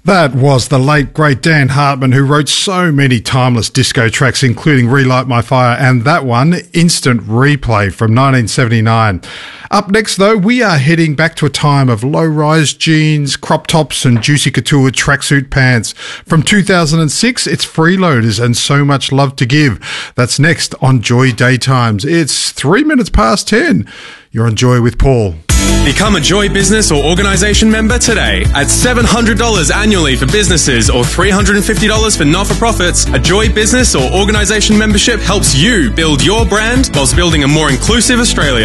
That was the late, great Dan Hartman, who wrote so many timeless disco tracks, including Relight My Fire and that one, Instant Replay from 1979. Up next, though, we are heading back to a time of low-rise jeans, crop tops and juicy couture tracksuit pants. From 2006, it's Freeloaders and So Much Love to Give. That's next on Joy Daytimes. It's 3 minutes past 10. You're on Joy with Paul. Become a Joy business or organisation member today. At $700 annually for businesses or $350 for not-for-profits, a Joy business or organisation membership helps you build your brand whilst building a more inclusive Australia.